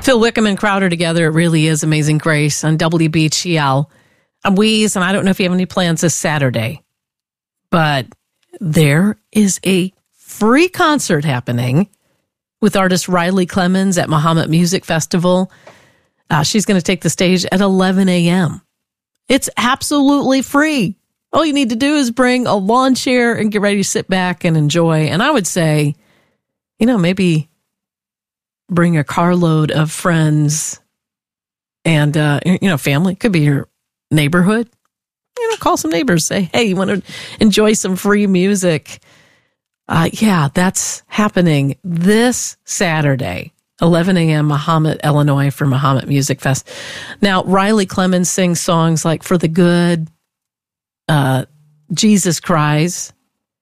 Phil Wickham and Crowder together, it really is Amazing Grace on WBGL. I'm Weeze, and I don't know if you have any plans this Saturday, but there is a free concert happening with artist Riley Clemmons at Muhammad Music Festival. She's going to take the stage at 11 a.m. It's absolutely free. All you need to do is bring a lawn chair and get ready to sit back and enjoy. And I would say, maybe bring a carload of friends and, family. Could be your neighborhood. Call some neighbors. Say, hey, you want to enjoy some free music? That's happening this Saturday, 11 a.m., Muhammad, Illinois, for Muhammad Music Fest. Now, Riley Clemmons sings songs like For the Good, Jesus Cries,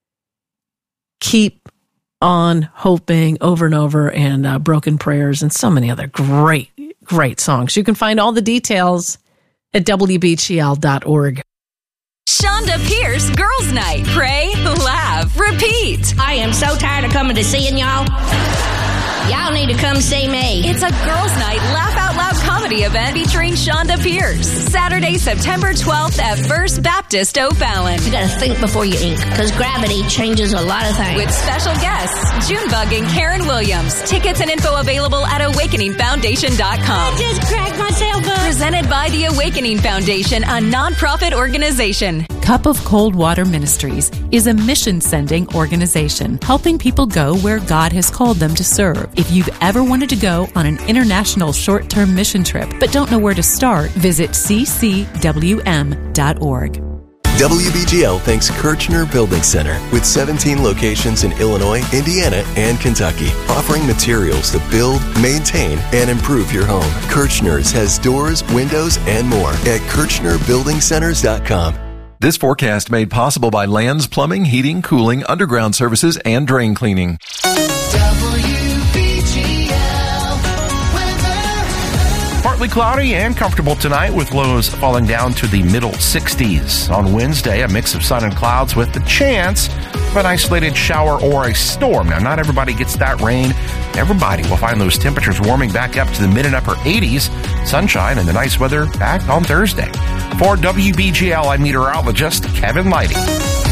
Keep on Hoping, Over and Over, and Broken Prayers, and so many other great, great songs. You can find all the details at WBGL.org. Shonda Pierce Girls Night. Pray, laugh, repeat. I am so tired of coming to seeing y'all. Y'all need to come see me. It's a Girls Night Laugh Out Loud comedy event featuring Shonda Pierce. Saturday, September 12th at First Baptist O'Fallon. You gotta think before you ink, because gravity changes a lot of things. With special guests, Junebug and Karen Williams. Tickets and info available at AwakeningFoundation.com. I just cracked myself up. Presented by the Awakening Foundation, a nonprofit organization. Cup of Cold Water Ministries is a mission-sending organization helping people go where God has called them to serve. If you've ever wanted to go on an international short-term mission trip but don't know where to start, visit ccwm.org. WBGL thanks Kirchner Building Center with 17 locations in Illinois, Indiana, and Kentucky, offering materials to build, maintain, and improve your home. Kirchner's has doors, windows, and more at KirchnerBuildingCenters.com. This forecast made possible by Lands Plumbing, Heating, Cooling, Underground Services, and Drain Cleaning. Partly cloudy and comfortable tonight with lows falling down to the middle 60s. On Wednesday, a mix of sun and clouds with the chance of an isolated shower or a storm. Now, not everybody gets that rain. Everybody will find those temperatures warming back up to the mid and upper 80s. Sunshine and the nice weather back on Thursday. For WBGL, I'm meteorologist Kevin Lighty.